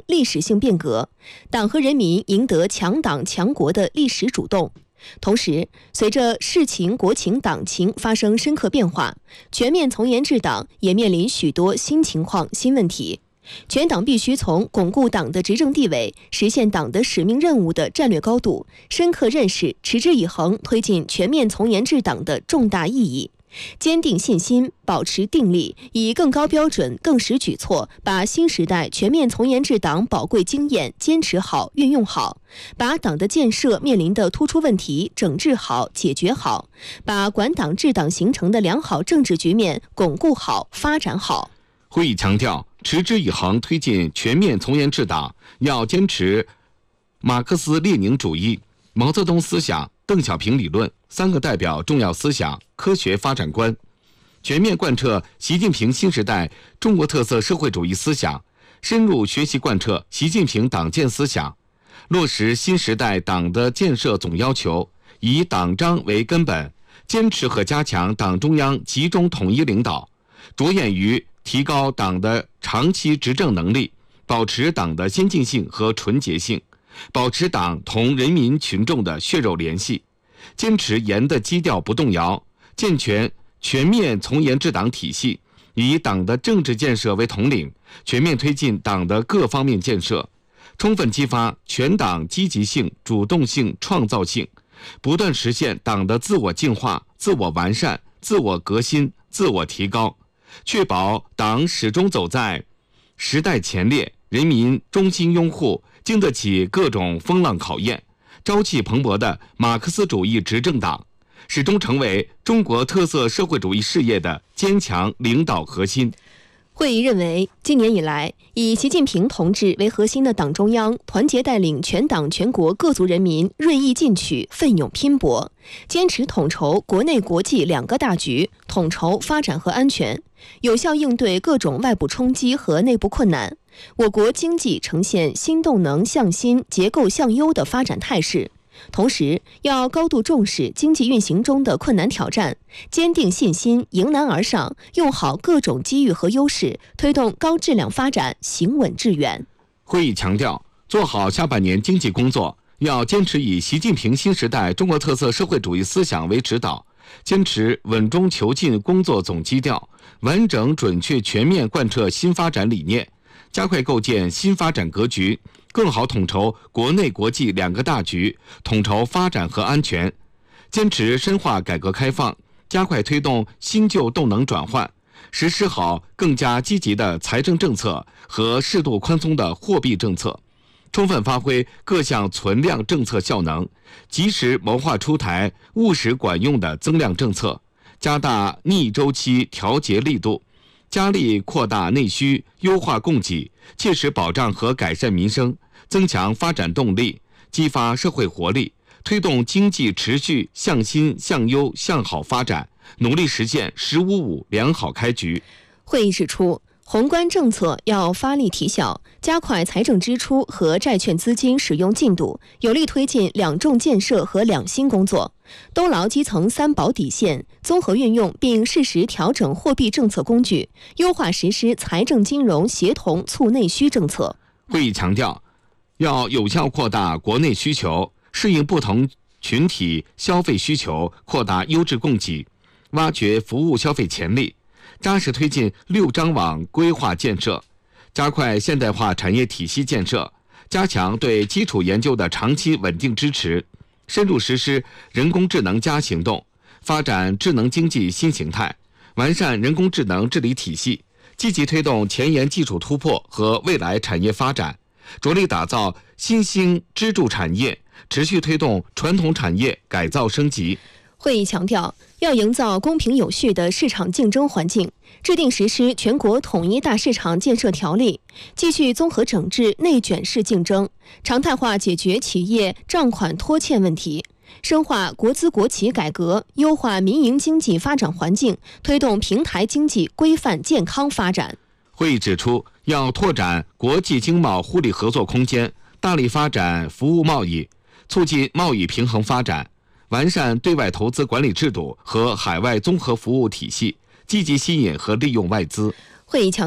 历史性变革，党和人民赢得强党强国的历史主动。同时，随着世情、国情、党情发生深刻变化，全面从严治党也面临许多新情况、新问题。全党必须从巩固党的执政地位、实现党的使命任务的战略高度，深刻认识持之以恒推进全面从严治党的重大意义，坚定信心，保持定力，以更高标准、更实举措，把新时代全面从严治党宝贵经验坚持好、运用好，把党的建设面临的突出问题整治好、解决好，把管党治党形成的良好政治局面巩固好、发展好。 会议强调，持之以恒推进全面从严治党，要坚持马克思列宁主义、毛泽东思想、邓小平理论三个代表重要思想科学发展观，全面贯彻习近平新时代中国特色社会主义思想，深入学习贯彻习近平党建思想，落实新时代党的建设总要求，以党章为根本，坚持和加强党中央集中统一领导，着眼于提高党的长期执政能力，保持党的先进性和纯洁性，保持党同人民群众的血肉联系，坚持严的基调不动摇，健全全面从严治党体系，以党的政治建设为统领，全面推进党的各方面建设，充分激发全党积极性、主动性、创造性，不断实现党的自我净化、自我完善、自我革新、自我提高，确保党始终走在时代前列，人民衷心拥护，经得起各种风浪考验，朝气蓬勃的马克思主义执政党，始终成为中国特色社会主义事业的坚强领导核心。 会议认为，今年以来，以习近平同志为核心的党中央团结带领全党全国各族人民锐意进取、奋勇拼搏，坚持统筹国内国际两个大局，统筹发展和安全，有效应对各种外部冲击和内部困难，我国经济呈现新动能向新、结构向优的发展态势。同时，要高度重视经济运行中的困难挑战，坚定信心，迎难而上，用好各种机遇和优势，推动高质量发展，行稳致远。 会议强调，做好下半年经济工作，要坚持以习近平新时代中国特色社会主义思想为指导，坚持稳中求进工作总基调，完整准确全面贯彻新发展理念，加快构建新发展格局，更好统筹国内国际两个大局，统筹发展和安全，坚持深化改革开放，加快推动新旧动能转换，实施好更加积极的财政政策和适度宽松的货币政策，充分发挥各项存量政策效能，及时谋划出台务实管用的增量政策，加大逆周期调节力度，加力扩大内需，优化供给，切实保障和改善民生，增强发展动力，激发社会活力，推动经济持续向新、向优、向好发展，努力实现“15+5”良好开局。 会议指出，宏观政策要发力提效，加快财政支出和债券资金使用进度，有力推进两重建设和两新工作，兜牢基层三保底线，综合运用并适时调整货币政策工具，优化实施财政金融协同促内需政策。 会议强调，要有效扩大国内需求，适应不同群体消费需求，扩大优质供给，挖掘服务消费潜力，扎实推进6张网规划建设，加快现代化产业体系建设，加强对基础研究的长期稳定支持，深入实施人工智能+行动，发展智能经济新形态，完善人工智能治理体系，积极推动前沿技术突破和未来产业发展，着力打造新兴支柱产业，持续推动传统产业改造升级。 会议强调，要营造公平有序的市场竞争环境，制定实施全国统一大市场建设条例，继续综合整治内卷式竞争，常态化解决企业账款拖欠问题，深化国资国企改革，优化民营经济发展环境，推动平台经济规范健康发展。 会议指出，要拓展国际经贸互利合作空间，大力发展服务贸易，促进贸易平衡发展，完善对外投资管理制度和海外综合服务体系，积极吸引和利用外资。 会议强调，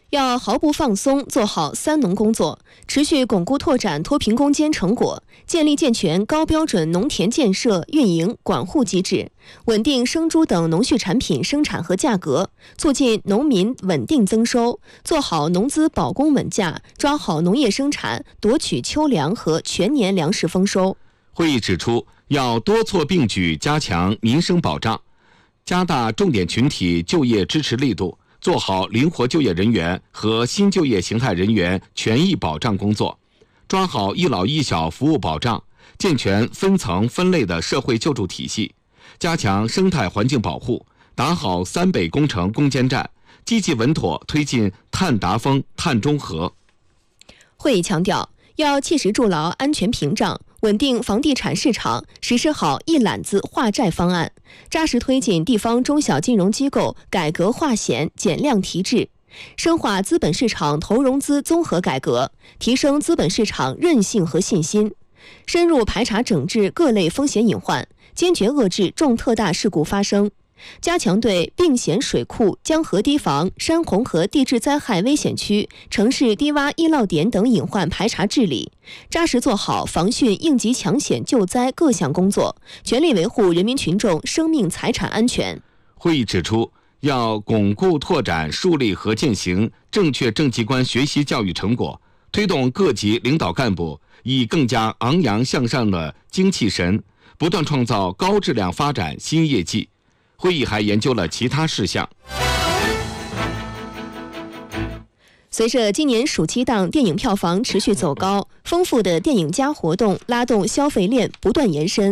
要毫不放松做好三农工作，持续巩固拓展脱贫攻坚成果，建立健全高标准农田建设、运营、管护机制，稳定生猪等农畜产品生产和价格，促进农民稳定增收，做好农资保供稳价，抓好农业生产，夺取秋粮和全年粮食丰收。 会议指出，要多措并举加强民生保障，加大重点群体就业支持力度，做好灵活就业人员和新就业形态人员权益保障工作，抓好一老一小服务保障，健全分层分类的社会救助体系，加强生态环境保护，打好三北工程攻坚战，积极稳妥推进碳达峰、碳中和。 会议强调，要切实筑牢安全屏障，稳定房地产市场，实施好一揽子化债方案，扎实推进地方中小金融机构改革化险、减量提质，深化资本市场投融资综合改革，提升资本市场韧性和信心，深入排查整治各类风险隐患，坚决遏制重特大事故发生，加强对并险水库、江河堤防、山洪和地质灾害危险区、城市低洼易涝点等隐患排查治理，扎实做好防汛应急抢险救灾各项工作，全力维护人民群众生命财产安全。 会议指出，要巩固拓展树立和践行正确政绩观学习教育成果，推动各级领导干部以更加昂扬向上的精气神，不断创造高质量发展新业绩。会议还研究了其他事项。 随着今年暑期档电影票房持续走高，丰富的电影节活动拉动消费链不断延伸。